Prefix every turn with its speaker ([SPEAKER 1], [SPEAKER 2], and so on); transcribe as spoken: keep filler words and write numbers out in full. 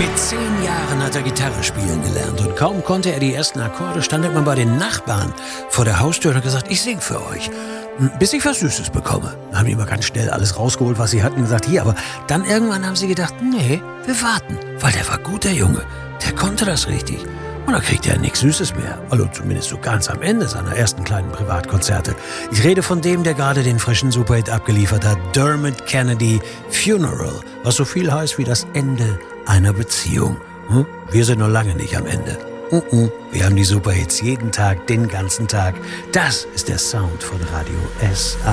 [SPEAKER 1] Mit zehn Jahren hat er Gitarre spielen gelernt und kaum konnte er die ersten Akkorde, stand er mal bei den Nachbarn vor der Haustür und hat gesagt, ich sing für euch, bis ich was Süßes bekomme. Dann haben die immer ganz schnell alles rausgeholt, was sie hatten, und gesagt, hier, aber dann irgendwann haben sie gedacht, nee, wir warten, weil der war gut, der Junge, der konnte das richtig. Und dann kriegt er nichts Süßes mehr, also zumindest so ganz am Ende seiner ersten kleinen Privatkonzerte. Ich rede von dem, der gerade den frischen Superhit abgeliefert hat, Dermot Kennedy, Funeral, was so viel heißt wie das Ende einer Beziehung. Hm? Wir sind noch lange nicht am Ende. Uh-uh. Wir haben die Superhits jeden Tag, den ganzen Tag. Das ist der Sound von Radio S A.